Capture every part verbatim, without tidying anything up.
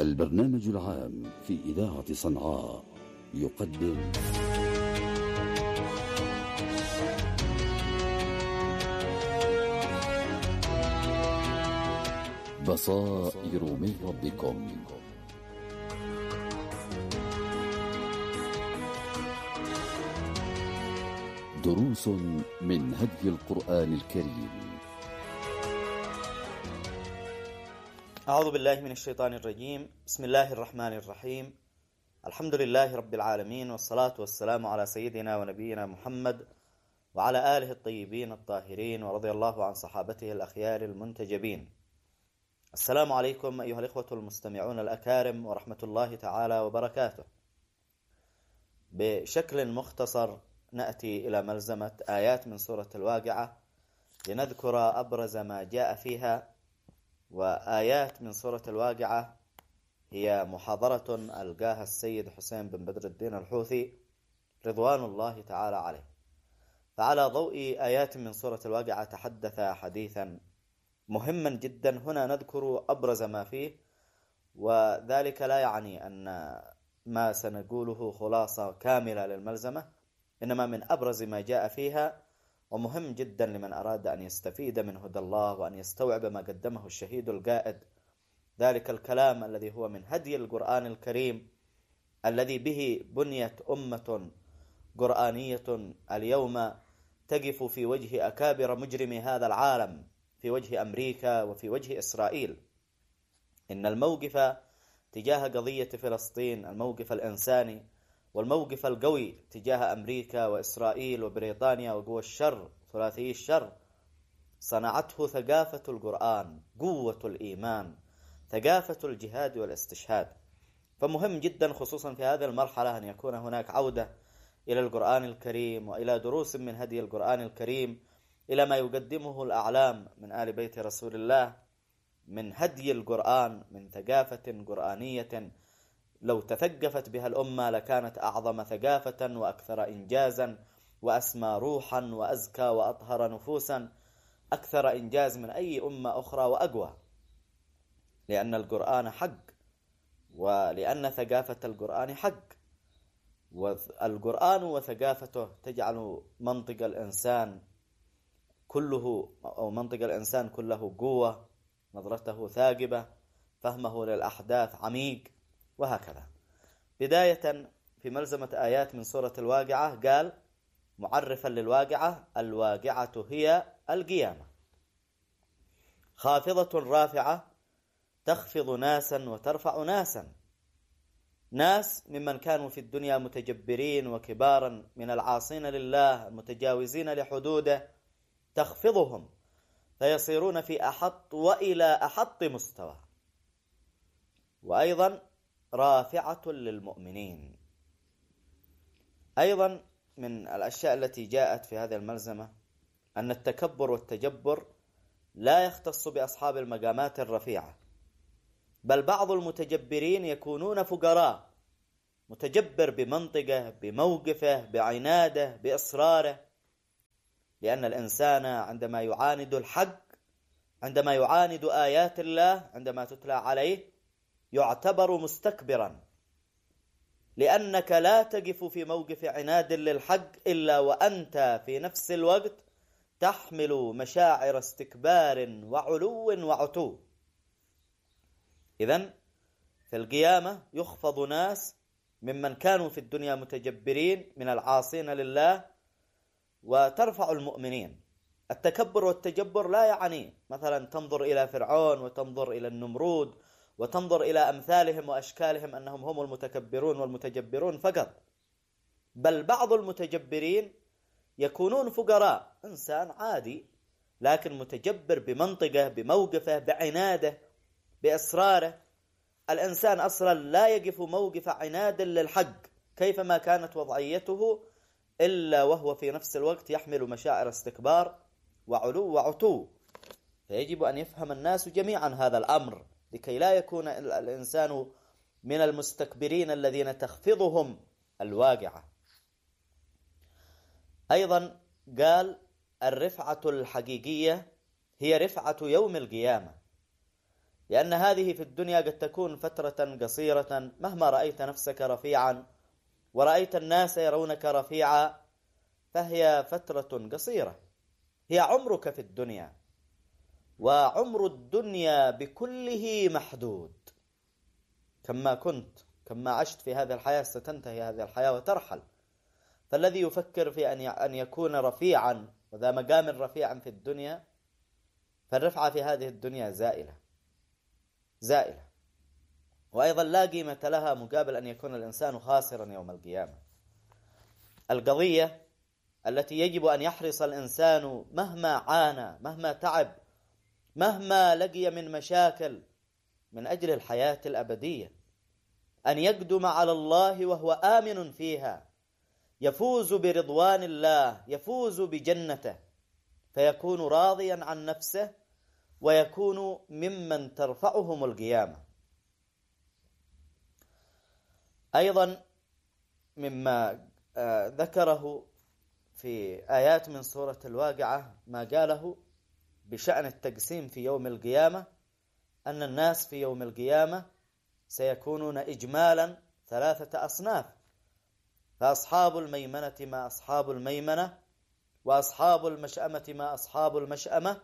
البرنامج العام في إذاعة صنعاء يقدم بصائر من ربكم. دروس من هدي القرآن الكريم. أعوذ بالله من الشيطان الرجيم. بسم الله الرحمن الرحيم. الحمد لله رب العالمين، والصلاة والسلام على سيدنا ونبينا محمد وعلى آله الطيبين الطاهرين، ورضي الله عن صحابته الأخيار المنتجبين. السلام عليكم أيها الإخوة المستمعون الأكارم ورحمة الله تعالى وبركاته. بشكل مختصر نأتي إلى ملزمة آيات من سورة الواقعة لنذكر أبرز ما جاء فيها. وآيات من سورة الواقعة هي محاضرة ألقاها السيد حسين بن بدر الدين الحوثي رضوان الله تعالى عليه. فعلى ضوء آيات من سورة الواقعة تحدث حديثا مهما جدا هنا نذكر أبرز ما فيه، وذلك لا يعني أن ما سنقوله خلاصة كاملة للملزمة، إنما من أبرز ما جاء فيها ومهم جدا لمن أراد أن يستفيد من هدى الله وأن يستوعب ما قدمه الشهيد القائد، ذلك الكلام الذي هو من هدي القرآن الكريم الذي به بنيت أمة قرآنية اليوم تقف في وجه أكابر مجرمي هذا العالم، في وجه أمريكا وفي وجه إسرائيل. إن الموقف تجاه قضية فلسطين، الموقف الإنساني والموقف القوي تجاه أمريكا وإسرائيل وبريطانيا وقوى الشر ثلاثي الشر، صنعته ثقافة القرآن، قوة الإيمان، ثقافة الجهاد والاستشهاد. فمهم جدا خصوصا في هذه المرحلة أن يكون هناك عودة إلى القرآن الكريم وإلى دروس من هدي القرآن الكريم، إلى ما يقدمه الأعلام من آل بيت رسول الله من هدي القرآن، من ثقافة قرآنية لو تثقفت بها الأمة لكانت أعظم ثقافة وأكثر إنجازا وأسمى روحا وأزكى وأطهر نفوسا، أكثر إنجاز من أي أمة أخرى وأقوى، لأن القرآن حق ولأن ثقافة القرآن حق. والقرآن وثقافته تجعل منطق الإنسان كله أو منطق الإنسان كله قوة، نظرته ثاقبة، فهمه للأحداث عميق، وهكذا. بداية في ملزمة آيات من سورة الواقعة قال معرفا للواقعة: الواقعة هي القيامة، خافضة رافعة تخفض ناسا وترفع ناسا، ناس ممن كانوا في الدنيا متجبرين وكبارا من العاصين لله المتجاوزين لحدوده، تخفضهم فيصيرون في أحط وإلى أحط مستوى. وأيضا رافعة للمؤمنين. أيضا من الأشياء التي جاءت في هذه الملزمة أن التكبر والتجبر لا يختص بأصحاب المقامات الرفيعة، بل بعض المتجبرين يكونون فقراء، متجبر بمنطقه، بموقفه، بعناده، بإصراره، لأن الإنسان عندما يعاند الحق، عندما يعاند آيات الله، عندما تتلى عليه يعتبر مستكبرا، لأنك لا تقف في موقف عناد للحق إلا وأنت في نفس الوقت تحمل مشاعر استكبار وعلو وعتو. إذن في القيامة يخفض ناس ممن كانوا في الدنيا متجبرين من العاصين لله، وترفع المؤمنين. التكبر والتجبر لا يعني مثلا تنظر إلى فرعون وتنظر إلى النمرود وتنظر إلى أمثالهم وأشكالهم أنهم هم المتكبرون والمتجبرون فقط، بل بعض المتجبرين يكونون فقراء، إنسان عادي لكن متجبر بمنطقه، بموقفه، بعناده، بإصراره. الإنسان أصلا لا يقف موقف عناد للحق كيفما كانت وضعيته إلا وهو في نفس الوقت يحمل مشاعر استكبار وعلو وعتو. فيجب أن يفهم الناس جميعا هذا الأمر لكي لا يكون الإنسان من المستكبرين الذين تخفضهم الواقعة. أيضا قال الرفعة الحقيقية هي رفعة يوم القيامة، لأن هذه في الدنيا قد تكون فترة قصيرة، مهما رأيت نفسك رفيعا ورأيت الناس يرونك رفيعا فهي فترة قصيرة، هي عمرك في الدنيا، وعمر الدنيا بكله محدود. كما كنت كما عشت في هذه الحياة ستنتهي هذه الحياة وترحل. فالذي يفكر في أن يكون رفيعا وذا مقام رفيعا في الدنيا، فالرفعة في هذه الدنيا زائلة زائلة، وأيضا لا قيمة لها مقابل أن يكون الإنسان خاسرا يوم القيامة. القضية التي يجب أن يحرص الإنسان مهما عانى، مهما تعب، مهما لقي من مشاكل، من أجل الحياة الأبدية، أن يقدم على الله وهو آمن فيها، يفوز برضوان الله، يفوز بجنته، فيكون راضيا عن نفسه ويكون ممن ترفعهم القيامة. أيضا مما ذكره في آيات من سورة الواقعة ما قاله بشأن التقسيم في يوم القيامة، أن الناس في يوم القيامة سيكونون إجمالا ثلاثة أصناف: فأصحاب الميمنة ما أصحاب الميمنة، وأصحاب المشأمة ما أصحاب المشأمة،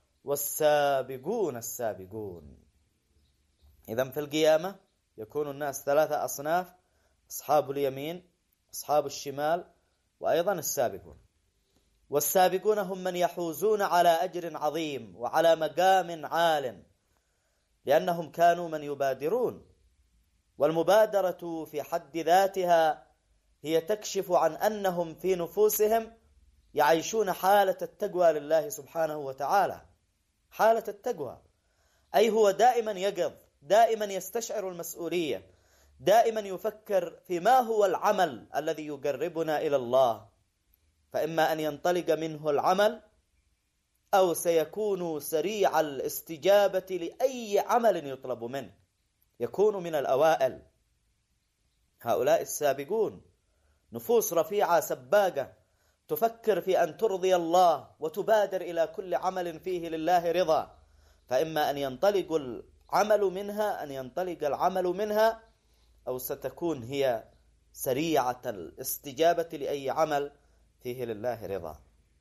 والسابقون السابقون. إذن في القيامة يكون الناس ثلاثة أصناف: أصحاب اليمين، أصحاب الشمال، وأيضا السابقون. والسابقون هم من يحوزون على أجر عظيم وعلى مقام عال، لأنهم كانوا من يبادرون، والمبادرة في حد ذاتها هي تكشف عن أنهم في نفوسهم يعيشون حالة التقوى لله سبحانه وتعالى. حالة التقوى أي هو دائما يقظ، دائما يستشعر المسؤولية، دائما يفكر في ما هو العمل الذي يقربنا إلى الله، فإما أن ينطلق منه العمل أو سيكون سريع الاستجابة لأي عمل يطلب منه، يكون من الأوائل. هؤلاء السابقون نفوس رفيعة سباقة تفكر في أن ترضي الله وتبادر إلى كل عمل فيه لله رضا، فإما أن ينطلق العمل منها أن ينطلق العمل منها أو ستكون هي سريعة الاستجابة لأي عمل فيه لله رضا.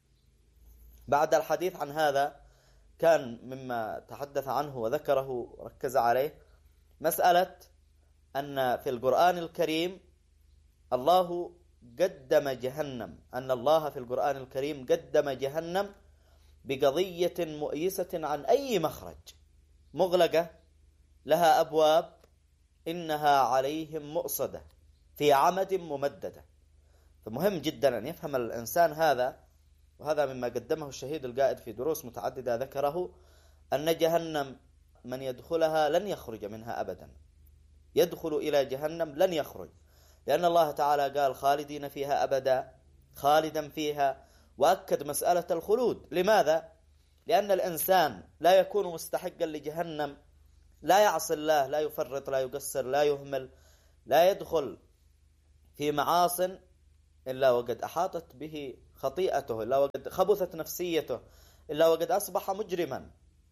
بعد الحديث عن هذا كان مما تحدث عنه وذكره وركز عليه مسألة أن في القرآن الكريم الله قدم جهنم، أن الله في القرآن الكريم قدم جهنم بقضية مؤيسة عن أي مخرج، مغلقة لها أبواب، إنها عليهم مؤصدة في عمد ممددة. فمهم جدا أن يفهم الإنسان هذا، وهذا مما قدمه الشهيد القائد في دروس متعددة ذكره، أن جهنم من يدخلها لن يخرج منها أبدا، يدخل إلى جهنم لن يخرج، لأن الله تعالى قال خالدين فيها أبدا، خالدا فيها، وأكد مسألة الخلود. لماذا؟ لأن الإنسان لا يكون مستحقا لجهنم، لا يعصي الله، لا يفرط، لا يقصر، لا يهمل، لا يدخل في معاصٍ إلا وقد أحاطت به خطيئته، إلا وقد خبثت نفسيته، إلا وقد أصبح مجرما.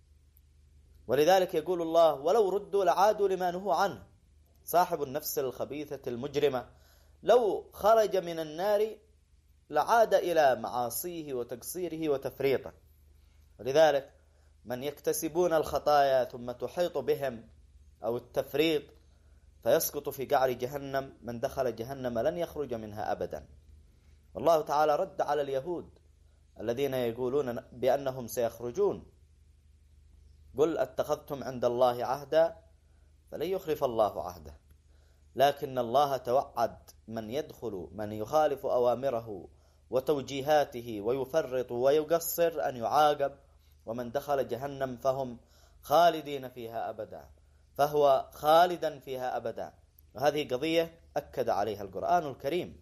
ولذلك يقول الله ولو ردوا لعادوا لما نهوا عنه. صاحب النفس الخبيثة المجرمة لو خرج من النار لعاد إلى معاصيه وتقصيره وتفريطه. ولذلك من يكتسبون الخطايا ثم تحيط بهم أو التفريط فيسقط في قعر جهنم، من دخل جهنم لن يخرج منها أبدا. والله تعالى رد على اليهود الذين يقولون بأنهم سيخرجون: قل اتخذتم عند الله عهدا فلن يخلف الله عهده. لكن الله توعد من يدخل من يخالف أوامره وتوجيهاته ويفرط ويقصر أن يعاقب، ومن دخل جهنم فهم خالدين فيها أبدا، فهو خالدا فيها أبدا. وهذه قضية أكد عليها القرآن الكريم.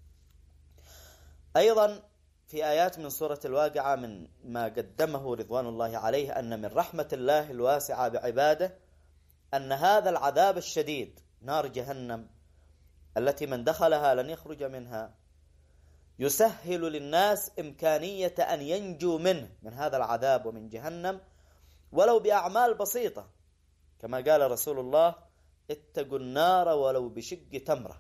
أيضا في آيات من سورة الواقعة من ما قدمه رضوان الله عليه أن من رحمة الله الواسعة بعباده أن هذا العذاب الشديد نار جهنم التي من دخلها لن يخرج منها يسهل للناس إمكانية أن ينجوا منه، من هذا العذاب ومن جهنم، ولو بأعمال بسيطة. كما قال رسول الله: اتقوا النار ولو بشق تمرة.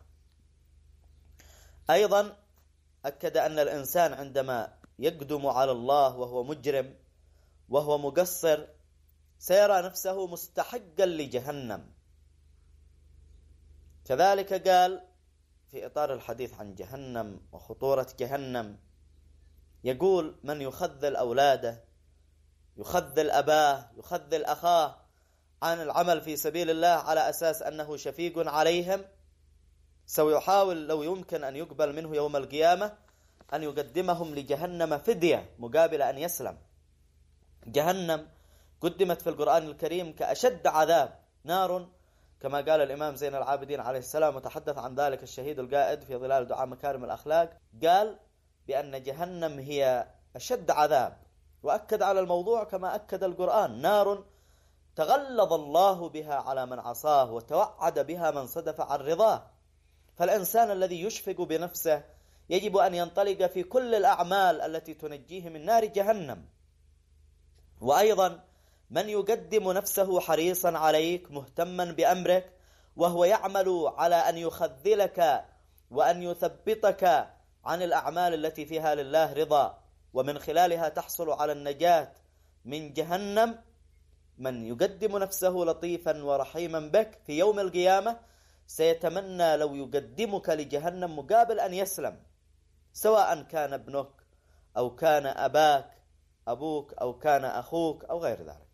أيضا أكد أن الإنسان عندما يقدم على الله وهو مجرم وهو مقصر سيرى نفسه مستحقا لجهنم. كذلك قال في إطار الحديث عن جهنم وخطورة جهنم، يقول: من يخذل أولاده، يخذل أباه، يخذل أخاه عن العمل في سبيل الله على أساس أنه شفيق عليهم، سيحاول لو يمكن أن يقبل منه يوم القيامة أن يقدمهم لجهنم فدية مقابل أن يسلم. جهنم قدمت في القرآن الكريم كأشد عذاب، نار، كما قال الإمام زين العابدين عليه السلام وتحدث عن ذلك الشهيد القائد في ظلال دعاء مكارم الأخلاق، قال بأن جهنم هي أشد عذاب، وأكد على الموضوع كما أكد القرآن: نار تغلظ الله بها على من عصاه وتوعد بها من صدف عن رضاه. فالإنسان الذي يشفق بنفسه يجب أن ينطلق في كل الأعمال التي تنجيه من نار جهنم. وأيضا من يقدم نفسه حريصا عليك مهتما بأمرك وهو يعمل على أن يخذلك وأن يثبطك عن الأعمال التي فيها لله رضا ومن خلالها تحصل على النجاة من جهنم، من يقدم نفسه لطيفا ورحيما بك في يوم القيامة سيتمنى لو يقدمك لجهنم مقابل أن يسلم، سواء كان ابنك أو كان أباك أبوك أو كان أخوك أو غير ذلك.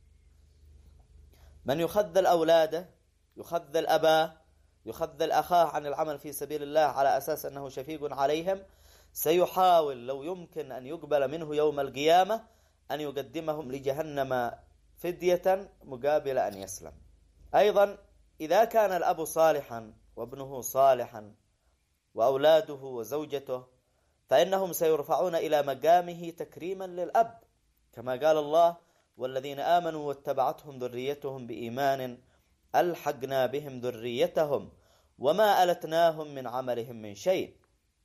من يخذل أولاده، يخذل أباه، يخذل أخاه عن العمل في سبيل الله على أساس أنه شفيق عليهم، سيحاول لو يمكن أن يقبل منه يوم القيامة أن يقدمهم لجهنم فدية مقابل أن يسلم. أيضا إذا كان الأب صالحا وابنه صالحا وأولاده وزوجته فإنهم سيرفعون إلى مقامه تكريما للأب، كما قال الله: والذين آمنوا واتبعتهم ذريتهم بإيمان ألحقنا بهم ذريتهم وما ألتناهم من عملهم من شيء.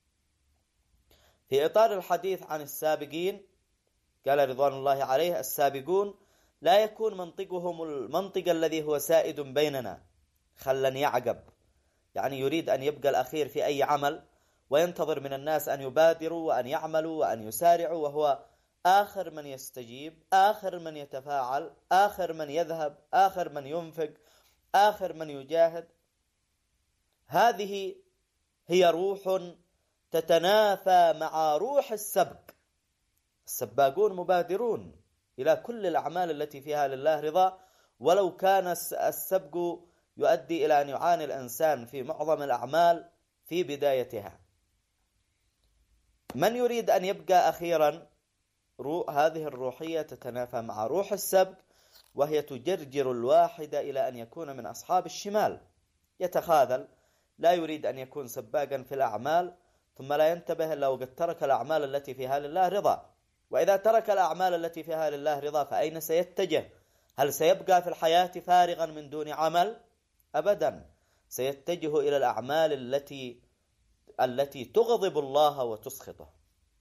في إطار الحديث عن السابقين قال رضوان الله عليه: السابقون لا يكون منطقهم المنطق الذي هو سائد بيننا خلا يعقب، يعني يريد أن يبقى الأخير في أي عمل وينتظر من الناس أن يبادروا وأن يعملوا وأن يسارعوا، وهو آخر من يستجيب، آخر من يتفاعل، آخر من يذهب، آخر من ينفق، آخر من يجاهد. هذه هي روح تتنافى مع روح السبق. السباقون مبادرون إلى كل الأعمال التي فيها لله رضا، ولو كان السبق يؤدي إلى أن يعاني الإنسان في معظم الأعمال في بدايتها. من يريد أن يبقى أخيرا، هذه الروحية تتنافى مع روح السبق، وهي تجرجر الواحد إلى أن يكون من أصحاب الشمال، يتخاذل، لا يريد أن يكون سباقا في الأعمال، ثم لا ينتبه إلا وقد ترك الأعمال التي فيها لله رضا. وإذا ترك الأعمال التي فيها لله رضا فأين سيتجه؟ هل سيبقى في الحياة فارغا من دون عمل؟ أبدا، سيتجه إلى الأعمال التي التي تغضب الله وتسخطه.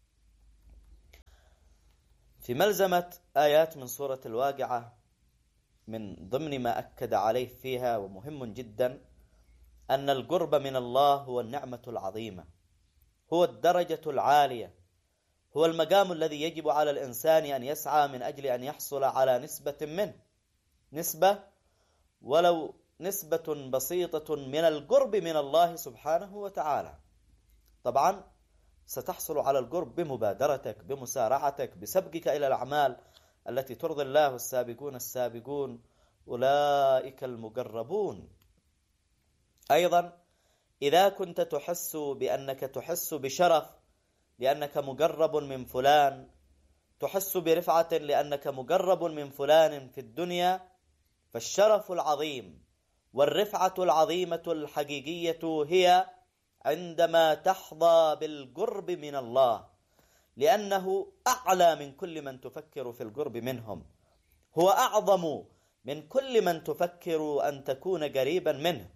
في ملزمة آيات من سورة الواقعة من ضمن ما أكد عليه فيها ومهم جدا أن القرب من الله هو النعمة العظيمة، هو الدرجة العالية، هو المقام الذي يجب على الإنسان أن يسعى من أجل أن يحصل على نسبة منه، نسبة ولو نسبة بسيطة من القرب من الله سبحانه وتعالى. طبعا ستحصل على القرب بمبادرتك، بمسارعتك، بسبقك إلى الأعمال التي ترضي الله. السابقون السابقون أولئك المقربون. أيضا إذا كنت تحس بأنك تحس بشرف لأنك مقرب من فلان، تحس برفعة لأنك مقرب من فلان في الدنيا، فالشرف العظيم والرفعة العظيمة الحقيقية هي عندما تحظى بالقرب من الله، لأنه أعلى من كل من تفكر في القرب منهم، هو أعظم من كل من تفكر أن تكون قريبا منه.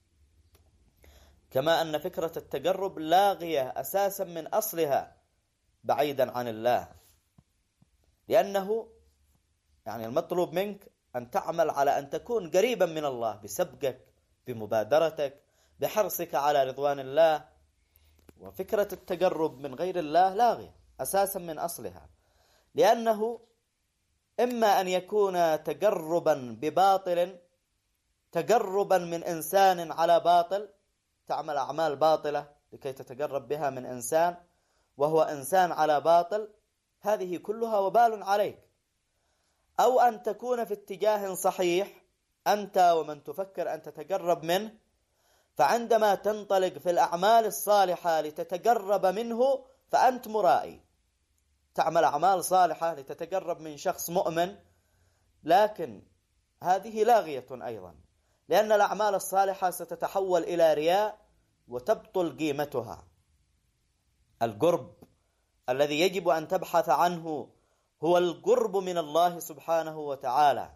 كما أن فكرة التقرب لاغية أساسا من أصلها بعيدا عن الله، لأنه يعني المطلوب منك أن تعمل على أن تكون قريبا من الله بسبقك، بمبادرتك، بحرصك على رضوان الله. وفكرة التقرب من غير الله لاغية أساسا من أصلها، لأنه إما أن يكون تقربا بباطل، تقربا من إنسان على باطل، تعمل أعمال باطلة لكي تتقرب بها من إنسان وهو إنسان على باطل، هذه كلها وبال عليك. أو أن تكون في اتجاه صحيح أنت ومن تفكر أن تتقرب منه، فعندما تنطلق في الأعمال الصالحة لتتقرب منه فأنت مرائي، تعمل أعمال صالحة لتتقرب من شخص مؤمن، لكن هذه لاغية أيضا، لأن الأعمال الصالحة ستتحول إلى رياء وتبطل قيمتها. القرب الذي يجب أن تبحث عنه هو القرب من الله سبحانه وتعالى.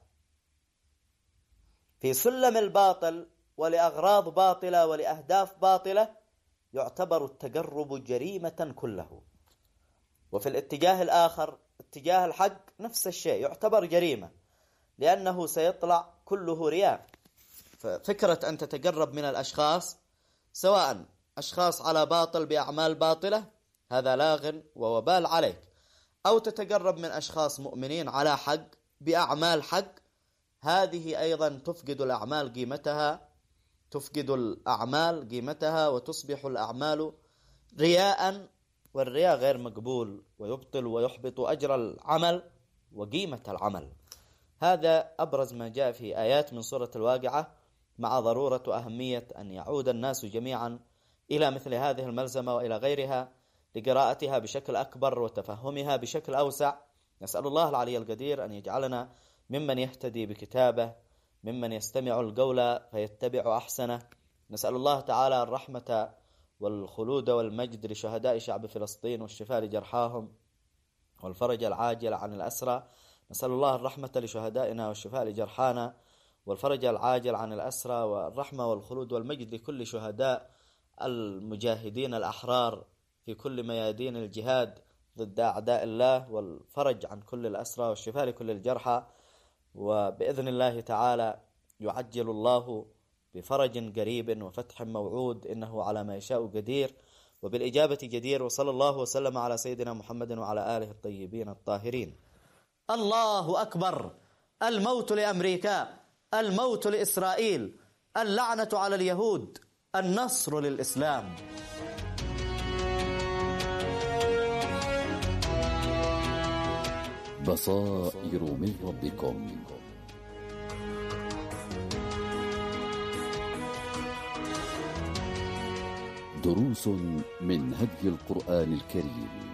في سلم الباطل ولأغراض باطلة ولأهداف باطلة يعتبر التقرب جريمة كله، وفي الاتجاه الآخر اتجاه الحق نفس الشيء يعتبر جريمة، لأنه سيطلع كله رياء. ففكرة أن تتقرب من الأشخاص سواء أشخاص على باطل بأعمال باطلة هذا لاغ ووبال عليك، أو تتقرب من أشخاص مؤمنين على حق بأعمال حق، هذه أيضا تفقد الأعمال قيمتها، تفقد الأعمال قيمتها وتصبح الأعمال رياء، والرياء غير مقبول ويبطل ويحبط أجر العمل وقيمة العمل. هذا أبرز ما جاء في آيات من سورة الواقعة، مع ضرورة أهمية أن يعود الناس جميعا إلى مثل هذه الملزمة وإلى غيرها لقراءتها بشكل أكبر وتفهمها بشكل أوسع. نسأل الله العلي القدير أن يجعلنا ممن يهتدي بكتابه، ممن يستمع القول فيتبع أحسنه. نسأل الله تعالى الرحمة والخلود والمجد لشهداء شعب فلسطين والشفاء لجرحاهم والفرج العاجل عن الأسرى. نسأل الله الرحمة لشهدائنا والشفاء لجرحانا والفرج العاجل عن الأسرى، والرحمة والخلود والمجد لكل شهداء المجاهدين الأحرار في كل ميادين الجهاد ضد أعداء الله، والفرج عن كل الأسرى والشفاء لكل الجرحى. وبإذن الله تعالى يعجل الله بفرج قريب وفتح موعود، إنه على ما يشاء قدير وبالإجابة جدير. وصلى الله وسلم على سيدنا محمد وعلى آله الطيبين الطاهرين. الله أكبر. الموت لأمريكا، الموت لإسرائيل، اللعنة على اليهود، النصر للإسلام. بصائر من ربكم. دروس من هدي القرآن الكريم.